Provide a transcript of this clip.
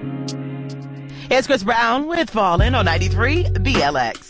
It's Chris Brown with Fallin' on 93 BLX.